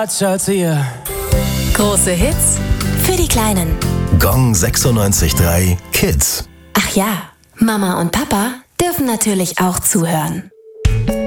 Quatsch erzähle. Große Hits für die Kleinen. Gong 96.3 Kids. Ach ja, Mama und Papa dürfen natürlich auch zuhören.